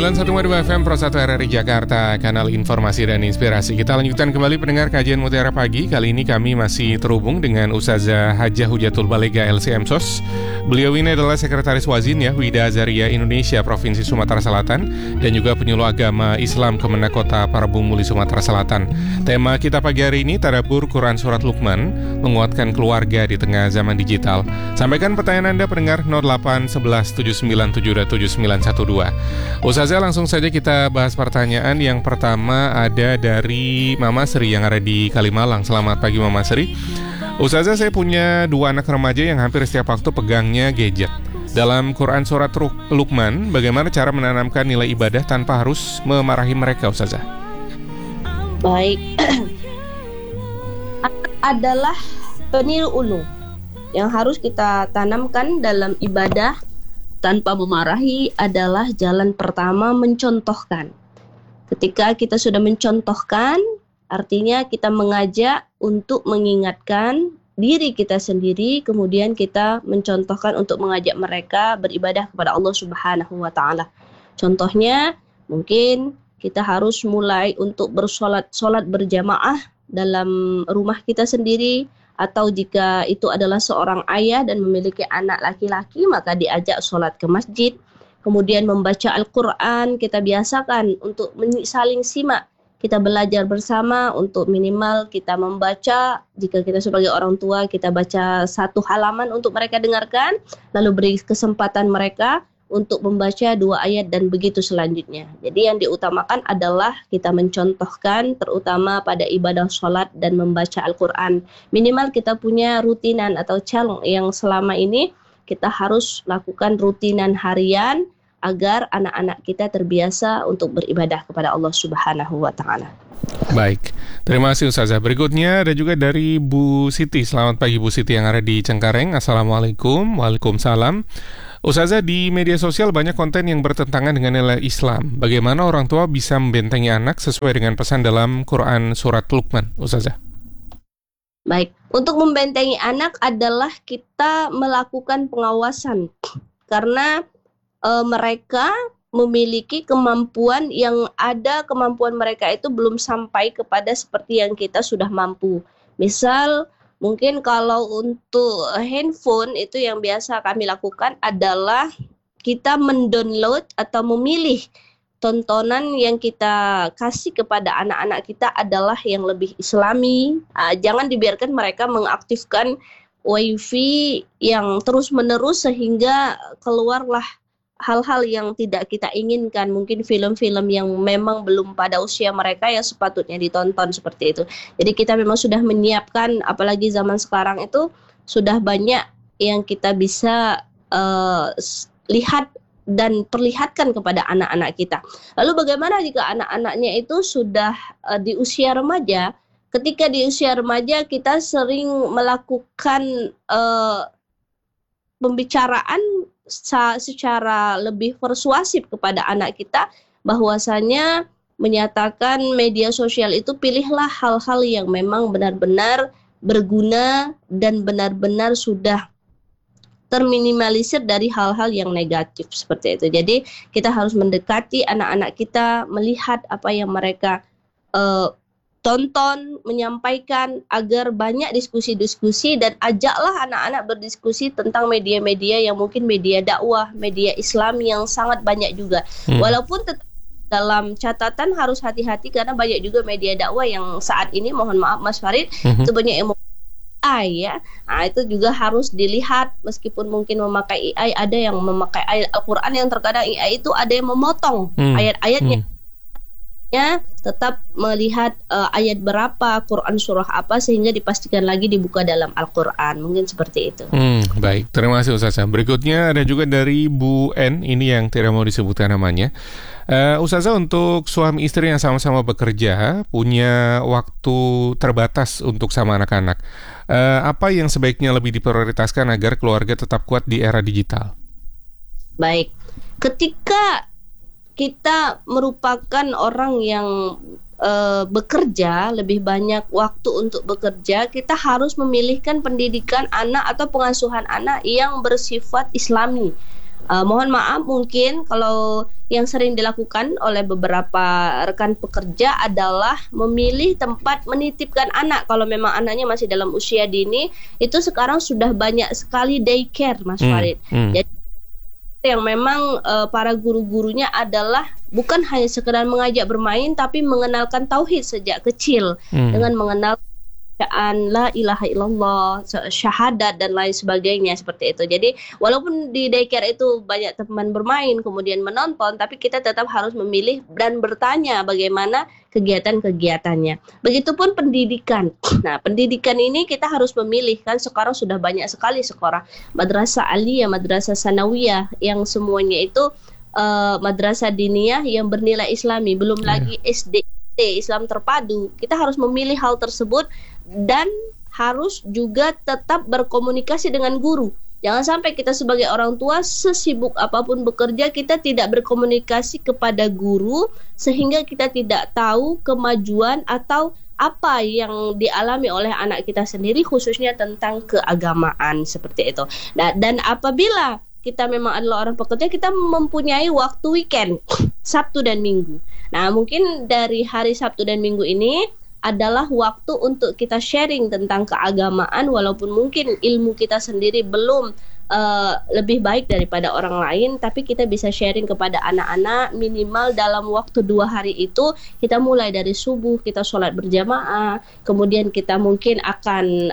91,2 FM Pro 1 RRI Jakarta, kanal informasi dan inspirasi. Kita lanjutkan kembali pendengar kajian Mutiara Pagi. Kali ini kami masih terhubung dengan Ustazah Hajah Hujatul Balegah LCMSOS. Beliau ini adalah Sekretaris Wazin ya, Wida Azaria Indonesia Provinsi Sumatera Selatan dan juga penyuluh agama Islam Kemenak Kota Parabumuli Sumatera Selatan. Tema kita pagi hari ini tadabbur Quran Surat Luqman, menguatkan keluarga di tengah zaman digital. Sampaikan pertanyaan Anda pendengar 08 11 797 7912. Ustazah, langsung saja kita bahas pertanyaan. Yang pertama ada dari Mama Sri yang ada di Kalimalang. Selamat pagi Mama Sri. Ustazah, saya punya 2 anak remaja yang hampir setiap waktu pegangnya gadget. Dalam Quran Surat Luqman, bagaimana cara menanamkan nilai ibadah tanpa harus memarahi mereka, Ustazah? Baik. Adalah peniru ulung yang harus kita tanamkan dalam ibadah tanpa memarahi adalah jalan pertama mencontohkan. Ketika kita sudah mencontohkan, artinya kita mengajak untuk mengingatkan diri kita sendiri, kemudian kita mencontohkan untuk mengajak mereka beribadah kepada Allah Subhanahu wa Ta'ala. Contohnya, mungkin kita harus mulai untuk bersolat berjamaah dalam rumah kita sendiri, atau jika itu adalah seorang ayah dan memiliki anak laki-laki, maka diajak sholat ke masjid. Kemudian membaca Al-Quran, kita biasakan untuk saling simak. Kita belajar bersama untuk minimal kita membaca. Jika kita sebagai orang tua, kita baca 1 halaman untuk mereka dengarkan, lalu beri kesempatan mereka untuk membaca 2 ayat dan begitu selanjutnya. Jadi yang diutamakan adalah kita mencontohkan terutama pada ibadah sholat dan membaca Al-Quran. Minimal kita punya rutinan atau challenge yang selama ini kita harus lakukan rutinan harian agar anak-anak kita terbiasa untuk beribadah kepada Allah Subhanahu wa Ta'ala. Baik, terima kasih Ustazah. Berikutnya ada juga dari Bu Siti. Selamat pagi Bu Siti yang ada di Cengkareng. Assalamualaikum. Waalaikumsalam. Ustazah, di media sosial banyak konten yang bertentangan dengan nilai Islam. Bagaimana orang tua bisa membentengi anak sesuai dengan pesan dalam Quran Surat Luqman, Ustazah? Baik, untuk membentengi anak adalah kita melakukan pengawasan. Karena mereka memiliki kemampuan yang ada, kemampuan mereka itu belum sampai kepada seperti yang kita sudah mampu. Misal, mungkin kalau untuk handphone itu yang biasa kami lakukan adalah kita mendownload atau memilih tontonan yang kita kasih kepada anak-anak kita adalah yang lebih islami. Jangan dibiarkan mereka mengaktifkan wifi yang terus-menerus sehingga keluarlah hal-hal yang tidak kita inginkan, mungkin film-film yang memang belum pada usia mereka yang sepatutnya ditonton seperti itu. Jadi kita memang sudah menyiapkan, apalagi zaman sekarang itu sudah banyak yang kita bisa lihat dan perlihatkan kepada anak-anak kita. Lalu bagaimana jika anak-anaknya itu sudah di usia remaja? Ketika di usia remaja kita sering melakukan pembicaraan secara lebih persuasif kepada anak kita, bahwasanya menyatakan media sosial itu pilihlah hal-hal yang memang benar-benar berguna dan benar-benar sudah terminimalisir dari hal-hal yang negatif seperti itu. Jadi kita harus mendekati anak-anak kita, melihat apa yang mereka tonton, menyampaikan agar banyak diskusi-diskusi dan ajaklah anak-anak berdiskusi tentang media-media yang mungkin media dakwah, media Islam yang sangat banyak juga. Walaupun tetap dalam catatan harus hati-hati karena banyak juga media dakwah yang saat ini, mohon maaf Mas Farid, itu banyak yang AI ya. Nah, itu juga harus dilihat, meskipun mungkin memakai AI, ada yang memakai ayat Al-Quran yang terkadang AI itu ada yang memotong ayat-ayatnya. Tetap melihat ayat berapa, Quran surah apa, sehingga dipastikan lagi dibuka dalam Al-Quran. Mungkin seperti itu. Baik, terima kasih Ustazah. Berikutnya ada juga dari Bu N, ini yang tidak mau disebutkan namanya. Ustazah, untuk suami istri yang sama-sama bekerja, punya waktu terbatas untuk sama anak-anak, apa yang sebaiknya lebih diprioritaskan agar keluarga tetap kuat di era digital? Baik, ketika kita merupakan orang yang bekerja, lebih banyak waktu untuk bekerja, kita harus memilihkan pendidikan anak atau pengasuhan anak yang bersifat Islami. Mohon maaf mungkin kalau yang sering dilakukan oleh beberapa rekan pekerja adalah memilih tempat menitipkan anak. Kalau memang anaknya masih dalam usia dini, itu sekarang sudah banyak sekali daycare, Mas Farid. Jadi yang memang para guru-gurunya adalah bukan hanya sekedar mengajak bermain, tapi mengenalkan tauhid sejak kecil dengan mengenal bacaan la ilaha illallah, syahadat dan lain sebagainya seperti itu. Jadi walaupun di daycare itu banyak teman bermain kemudian menonton, tapi kita tetap harus memilih dan bertanya bagaimana kegiatan-kegiatannya. Begitupun pendidikan. Nah, pendidikan ini kita harus memilih, kan sekarang sudah banyak sekali sekolah madrasah aliyah, madrasah sanawiyah yang semuanya itu madrasah diniyah yang bernilai Islami, belum lagi SD Islam terpadu. Kita harus memilih hal tersebut dan harus juga tetap berkomunikasi dengan guru. Jangan sampai kita sebagai orang tua sesibuk apapun bekerja, kita tidak berkomunikasi kepada guru sehingga kita tidak tahu kemajuan atau apa yang dialami oleh anak kita sendiri, khususnya tentang keagamaan seperti itu. Nah, dan apabila kita memang adalah orang pekerja, kita mempunyai waktu weekend, Sabtu dan Minggu. Nah, mungkin dari hari Sabtu dan Minggu ini adalah waktu untuk kita sharing tentang keagamaan, walaupun mungkin ilmu kita sendiri belum lebih baik daripada orang lain, tapi kita bisa sharing kepada anak-anak minimal dalam waktu 2 hari itu. Kita mulai dari subuh, kita sholat berjamaah, kemudian kita mungkin akan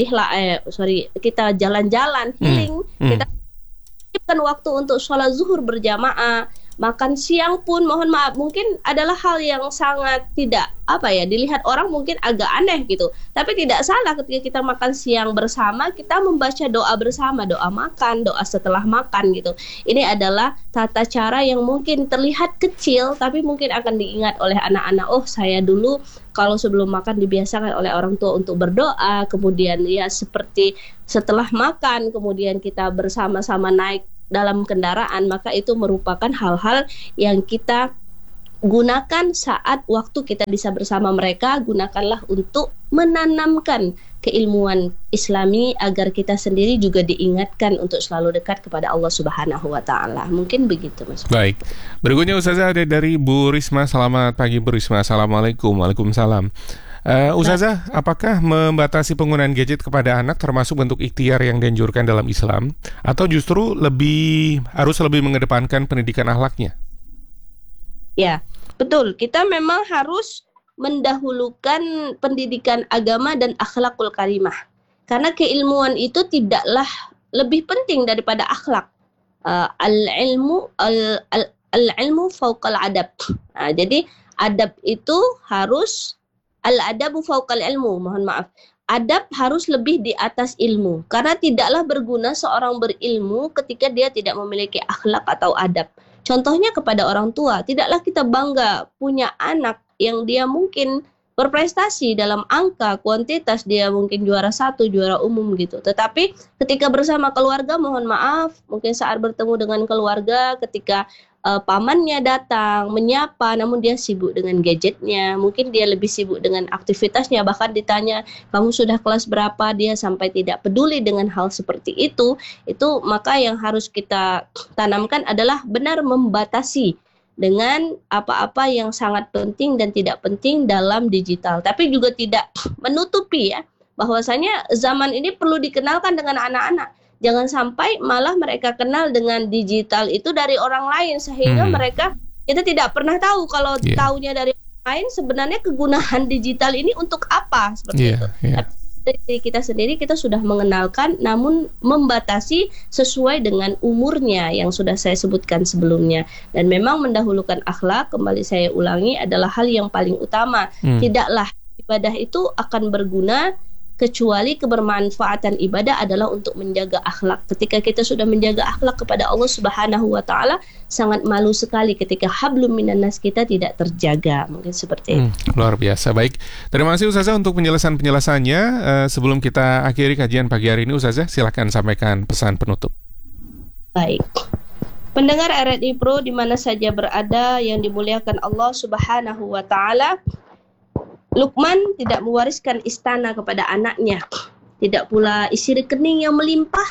kita jalan-jalan, healing, kita waktu untuk sholat zuhur berjamaah, makan siang pun mohon maaf mungkin adalah hal yang sangat tidak dilihat orang mungkin agak aneh gitu, tapi tidak salah ketika kita makan siang bersama, kita membaca doa bersama, doa makan, doa setelah makan gitu. Ini adalah tata cara yang mungkin terlihat kecil tapi mungkin akan diingat oleh anak-anak. Oh, saya dulu kalau sebelum makan dibiasakan oleh orang tua untuk berdoa, kemudian ya seperti setelah makan kemudian kita bersama-sama naik dalam kendaraan, maka itu merupakan hal-hal yang kita gunakan saat waktu kita bisa bersama mereka. Gunakanlah untuk menanamkan keilmuan Islami agar kita sendiri juga diingatkan untuk selalu dekat kepada Allah Subhanahu wa taala. Mungkin begitu, Mas. Baik. Berikutnya Ustazah ada dari Bu Risma. Selamat pagi Bu Risma. Assalamualaikum. Waalaikumsalam. Ustazah, apakah membatasi penggunaan gadget kepada anak termasuk bentuk ikhtiar yang dianjurkan dalam Islam, atau justru harus lebih mengedepankan pendidikan akhlaknya? Ya, betul. Kita memang harus mendahulukan pendidikan agama dan akhlakul karimah. Karena keilmuan itu tidaklah lebih penting daripada akhlak. Al-ilmu fauqal adab. Nah, jadi adab itu harus al-adabu fauqal ilmu, mohon maaf. Adab harus lebih di atas ilmu. Karena tidaklah berguna seorang berilmu ketika dia tidak memiliki akhlak atau adab. Contohnya kepada orang tua, tidaklah kita bangga punya anak yang dia mungkin berprestasi dalam angka, kuantitas, dia mungkin juara 1, juara umum gitu. Tetapi ketika bersama keluarga, mohon maaf, mungkin saat bertemu dengan keluarga, ketika pamannya datang menyapa, namun dia sibuk dengan gadgetnya, mungkin dia lebih sibuk dengan aktivitasnya, bahkan ditanya kamu sudah kelas berapa, dia sampai tidak peduli dengan hal seperti itu. Maka yang harus kita tanamkan adalah benar membatasi dengan apa-apa yang sangat penting dan tidak penting dalam digital, tapi juga tidak menutupi bahwasanya zaman ini perlu dikenalkan dengan anak-anak. Jangan sampai malah mereka kenal dengan digital itu dari orang lain, sehingga kita tidak pernah tahu kalau taunya dari orang lain sebenarnya kegunaan digital ini untuk apa, seperti itu. Tapi dari kita sendiri kita sudah mengenalkan, namun membatasi sesuai dengan umurnya yang sudah saya sebutkan sebelumnya. Dan memang mendahulukan akhlak, kembali saya ulangi, adalah hal yang paling utama. Tidaklah ibadah itu akan berguna kecuali kebermanfaatan ibadah adalah untuk menjaga akhlak. Ketika kita sudah menjaga akhlak kepada Allah Subhanahu wa taala, sangat malu sekali ketika hablum minan nas kita tidak terjaga. Mungkin seperti itu. Luar biasa. Baik. Terima kasih Ustazah untuk penjelasannya. Sebelum kita akhiri kajian pagi hari ini, Ustazah silakan sampaikan pesan penutup. Baik. Pendengar RRI Pro di mana saja berada yang dimuliakan Allah Subhanahu wa taala, Luqman tidak mewariskan istana kepada anaknya, tidak pula isi rekening yang melimpah,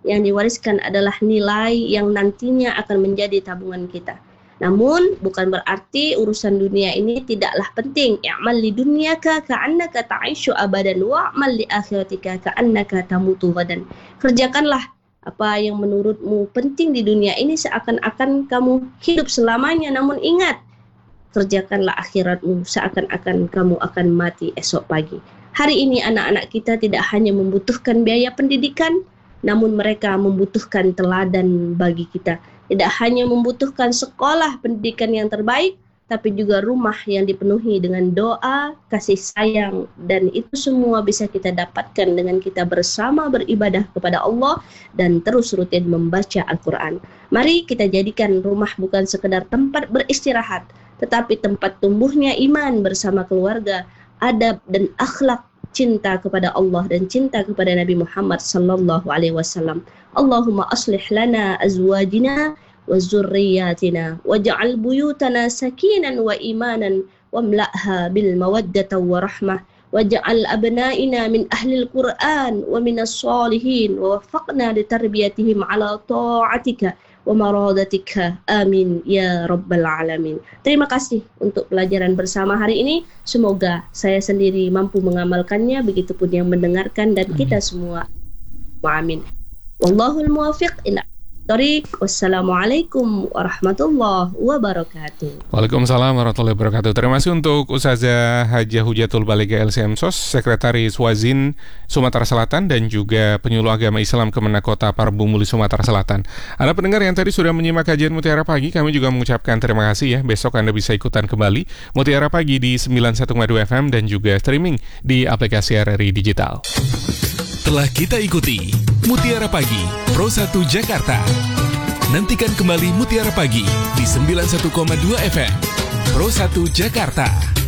yang diwariskan adalah nilai yang nantinya akan menjadi tabungan kita. Namun bukan berarti urusan dunia ini tidaklah penting. I'mal li dunyaka ka'annaka ta'ishu abadan wa'mal li akhiratika ka'annaka tamutu gadan. Kerjakanlah apa yang menurutmu penting di dunia ini seakan-akan kamu hidup selamanya. Namun ingat, kerjakanlah akhiratmu seakan-akan kamu akan mati esok pagi. Hari ini anak-anak kita tidak hanya membutuhkan biaya pendidikan, namun mereka membutuhkan teladan bagi kita. Tidak hanya membutuhkan sekolah pendidikan yang terbaik, tapi juga rumah yang dipenuhi dengan doa, kasih sayang, dan itu semua bisa kita dapatkan dengan kita bersama beribadah kepada Allah dan terus rutin membaca Al-Quran. Mari kita jadikan rumah bukan sekedar tempat beristirahat, tetapi tempat tumbuhnya iman bersama keluarga, adab dan akhlak, cinta kepada Allah dan cinta kepada Nabi Muhammad sallallahu alaihi wasallam. Allahumma aslih lana azwajina wa zurriyatina waj'al buyutana sakinan wa imanan wamla'ha bil mawaddati wa rahmah waj'al abna'ina min ahli al-Qur'an wa minas salihin wa waffaqna li tarbiyatihim ala ta'atika wa maradatika, amin ya rabbal alamin. Terima kasih untuk pelajaran bersama hari ini. Semoga saya sendiri mampu mengamalkannya, begitupun yang mendengarkan dan kita semua. Amin. Wallahul muwaffiq ila thoriq. Wassalamualaikum warahmatullahi wabarakatuh. Waalaikumsalam warahmatullahi wabarakatuh. Terima kasih untuk Ustazah Hajah Hujatul Baligha LCMSOS, Sekretaris Wazin Sumatera Selatan dan juga penyuluh agama Islam Kemenak Kota Parbu Muli Sumatera Selatan. Anda pendengar yang tadi sudah menyimak kajian Mutiara Pagi, kami juga mengucapkan terima kasih ya. Besok Anda bisa ikutan kembali Mutiara Pagi di 91,2 FM dan juga streaming di aplikasi RRI Digital. Telah kita ikuti Mutiara Pagi Pro 1 Jakarta. Nantikan kembali Mutiara Pagi di 91,2 FM Pro 1 Jakarta.